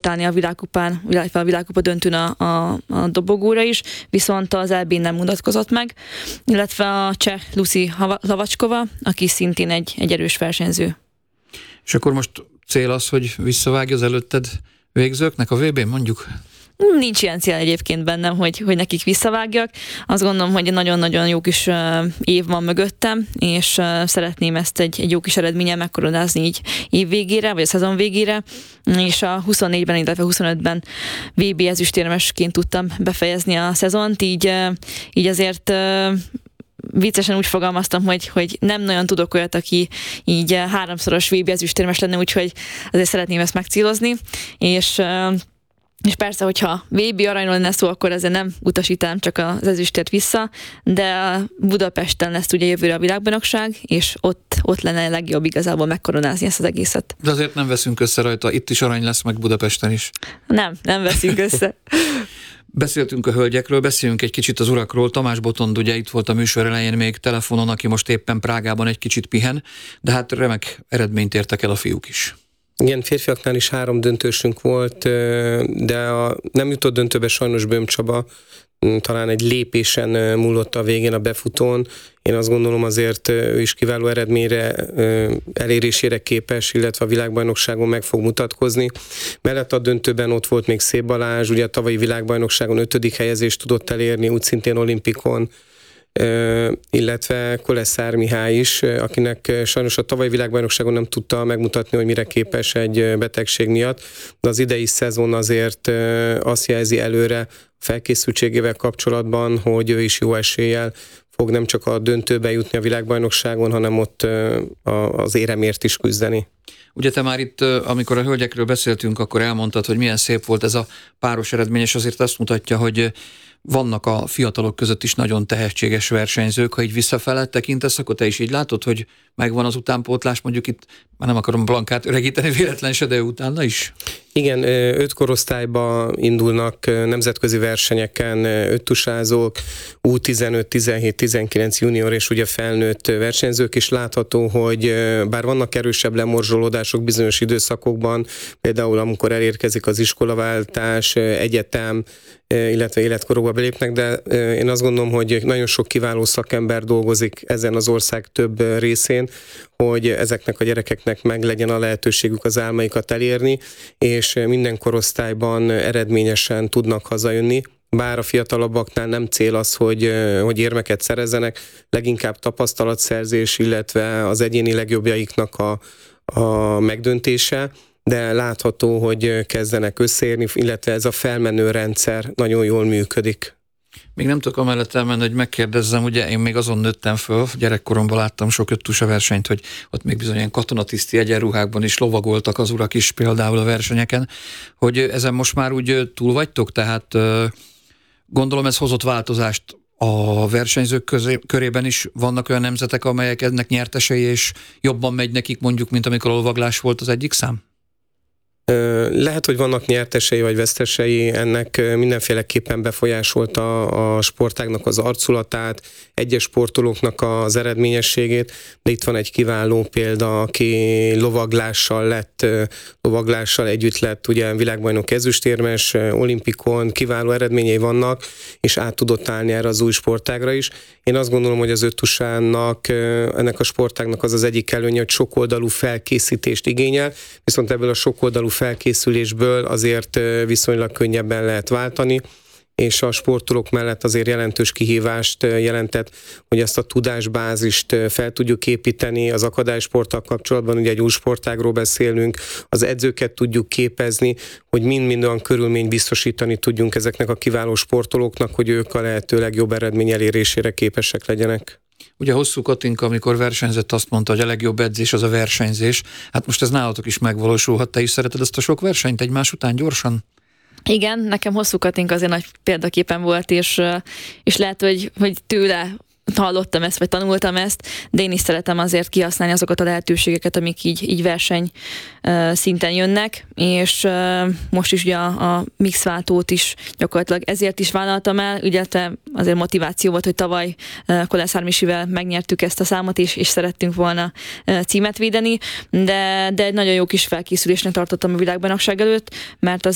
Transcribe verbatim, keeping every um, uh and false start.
sétálni a világkupán, illetve a világkupa döntőn a, a, a dobogóra is, viszont az é bén nem mutatkozott meg, illetve a cseh Lucy Lavacskova, aki szintén egy, egy erős versenyző. És akkor most cél az, hogy visszavágj az előtted végzőknek a vé bén mondjuk? Nincs ilyen cél egyébként bennem, hogy, hogy nekik visszavágjak. Azt gondolom, hogy egy nagyon-nagyon jó kis év van mögöttem, és szeretném ezt egy, egy jó kis eredménnyel megkoronázni így év végére, vagy a szezon végére, és a huszonnégyben, illetve huszonötben vé bé ezüstérmesként tudtam befejezni a szezont, így, így azért viccesen úgy fogalmaztam, hogy, hogy nem nagyon tudok olyat, aki így háromszoros vé bé ezüstérmes lenne, úgyhogy azért szeretném ezt megcélozni, és És persze, hogyha vé bé aranyról lenne szó, akkor ezzel nem utasítanám csak az ezüstért vissza, de Budapesten lesz ugye jövőre a világbajnokság, és ott, ott lenne a legjobb igazából megkoronázni ezt az egészet. De azért nem veszünk össze rajta, itt is arany lesz, meg Budapesten is. Nem, nem veszünk össze. Beszéltünk a hölgyekről, beszéljünk egy kicsit az urakról. Tamás Botond ugye itt volt a műsor elején még telefonon, aki most éppen Prágában egy kicsit pihen, de hát remek eredményt értek el a fiúk is. Igen, férfiaknál is három döntősünk volt, de a nem jutott döntőbe sajnos Böhm Csaba, talán egy lépésen múlott a végén a befutón. Én azt gondolom azért ő is kiváló eredményre, elérésére képes, illetve a világbajnokságon meg fog mutatkozni. Mellett a döntőben ott volt még Szép Balázs, ugye a tavalyi világbajnokságon ötödik helyezést tudott elérni, úgy szintén olimpikon, illetve Koleszár Mihály is, akinek sajnos a tavalyi világbajnokságon nem tudta megmutatni, hogy mire képes egy betegség miatt, de az idei szezon azért azt jelzi előre a felkészültségével kapcsolatban, hogy ő is jó eséllyel fog nem csak a döntőbe jutni a világbajnokságon, hanem ott az éremért is küzdeni. Ugye te már itt, amikor a hölgyekről beszéltünk, akkor elmondtad, hogy milyen szép volt ez a páros eredmény, és azért azt mutatja, hogy vannak a fiatalok között is nagyon tehetséges versenyzők. Ha így visszafele tekintesz, akkor te is így látod, hogy megvan az utánpótlás, mondjuk itt, már nem akarom Blankát öregíteni véletlen se, de ő utána is? Igen, öt korosztályba indulnak nemzetközi versenyeken öttusázók, U tizenöt, tizenhét, tizenkilenc junior és ugye felnőtt versenyzők, és látható, hogy bár vannak erősebb lemorzsolódások bizonyos időszakokban, például amikor elérkezik az iskolaváltás, egyetem, illetve életkorokba belépnek, de én azt gondolom, hogy nagyon sok kiváló szakember dolgozik ezen az ország több részén, hogy ezeknek a gyerekeknek meg legyen a lehetőségük az álmaikat elérni, és minden korosztályban eredményesen tudnak hazajönni. Bár a fiatalabbaknál nem cél az, hogy, hogy érmeket szerezzenek, leginkább tapasztalatszerzés, illetve az egyéni legjobbjaiknak a, a megdöntése, de látható, hogy kezdenek összeérni, illetve ez a felmenő rendszer nagyon jól működik. Még nem tudok amellett elmenni, hogy megkérdezzem, ugye én még azon nőttem föl, gyerekkoromban láttam sok öttusa versenyt, hogy ott még bizony ilyen katonatiszti egyenruhákban is lovagoltak az urak is például a versenyeken, hogy ezen most már úgy túl vagytok, tehát gondolom ez hozott változást a versenyzők közé, körében is. Vannak olyan nemzetek, amelyek ennek nyertesei, és jobban megy nekik mondjuk, mint amikor a lovaglás volt az egyik szám? Lehet, hogy vannak nyertesei vagy vesztesei, ennek mindenféleképpen befolyásolta a sportágnak az arculatát, egyes sportolóknak az eredményességét, de itt van egy kiváló példa, aki lovaglással lett, lovaglással együtt lett ugye világbajnok ezüstérmes, olimpikon, kiváló eredményei vannak, és át tudott állni erre az új sportágra is. Én azt gondolom, hogy az öttusának, ennek a sportágnak az az egyik előnye, hogy sokoldalú felkészítést igényel, viszont ebből a sokoldalú felkészülésből azért viszonylag könnyebben lehet váltani, és a sportolók mellett azért jelentős kihívást jelentett, hogy ezt a tudásbázist fel tudjuk építeni az akadálysporttal kapcsolatban, ugye egy új sportágról beszélünk, az edzőket tudjuk képezni, hogy mind-mind olyan körülményt biztosítani tudjunk ezeknek a kiváló sportolóknak, hogy ők a lehető legjobb eredmény elérésére képesek legyenek. Ugye Hosszú Katinka, amikor versenyzett, azt mondta, hogy a legjobb edzés az a versenyzés. Hát most ez nálatok is megvalósulhat. Te is szereted ezt a sok versenyt egymás után gyorsan? Igen, nekem Hosszú Katinka azért nagy példaképen volt, és, és lehet, hogy, hogy tőle hallottam ezt, vagy tanultam ezt, de én is szeretem azért kihasználni azokat a lehetőségeket, amik így, így verseny uh, szinten jönnek, és uh, most is ugye a, a mixváltót is gyakorlatilag ezért is vállaltam el, ugye te azért motiváció volt, hogy tavaly uh, Koleszár Misivel megnyertük ezt a számot, és, és szerettünk volna uh, címet védeni, de, de egy nagyon jó kis felkészülésnek tartottam a világbajnokság előtt, mert az